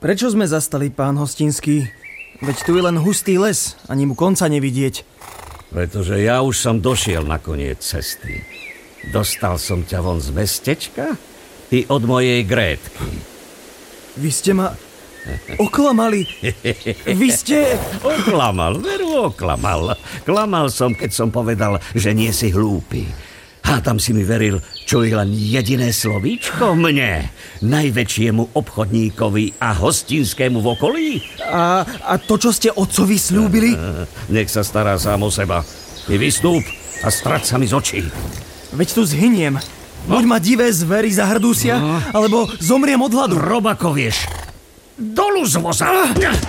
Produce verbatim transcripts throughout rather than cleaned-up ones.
Prečo sme zastali, pán Hostinský? Veď tu je len hustý les, ani mu konca nevidieť. Pretože ja už som došiel na koniec cesty. Dostal som ťa von z mestečka i od mojej Grétky. Vy ste ma oklamali. Vy ste... Oklamal, veru oklamal. Klamal som, keď som povedal, že nie si hlúpy. A tam si mi veril, čo je len jediné slovíčko mne, najväčšiemu obchodníkovi a hostinskému v okolí. A, a to, čo ste otcovi slúbili? Nech sa stará sám o seba. Ty vystúp a strať sa mi z očí. Veď tu zhyniem. Buď ma divé zvery zahrdúsia, no. Alebo zomriem od hladu. Robako, vieš. Dolu z voza.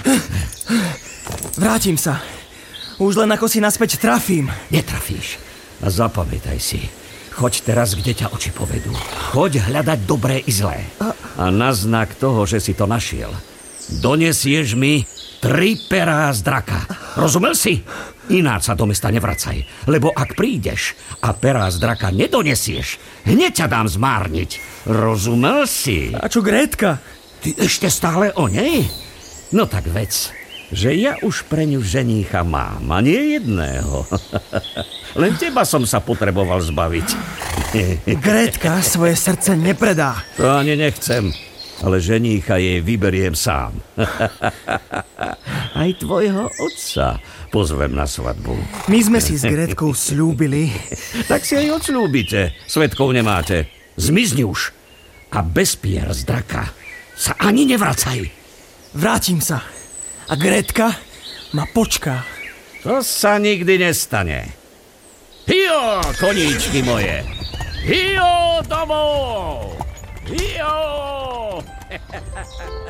Vrátim sa. Už len ako si naspäť trafím. Netrafíš. A zapamätaj si. Choď teraz, kde ťa oči povedú. Choď hľadať dobré i zlé. A... a na znak toho, že si to našiel, donesieš mi tri perá z draka. Rozumel si? Ináč sa do mesta nevracaj. Lebo ak prídeš a perá z draka nedonesieš, hneď ťa dám zmárniť. Rozumel si? A čo Grétka? Ty ešte stále o nej? No tak vec, že ja už pre ňu ženícha mám, a nie jedného. Len teba som sa potreboval zbaviť. Grétka svoje srdce nepredá. To ani nechcem, ale ženícha jej vyberiem sám. Aj tvojho otca pozvem na svadbu. My sme si s Grétkou slúbili. Tak si aj odsľúbite, svedkov nemáte. Zmizni už a bez pier z draka sa ani nevracaj. Vrátim sa. A Grétka ma počká. To sa nikdy nestane. Hio, koníčky moje! Hio domov! Hio!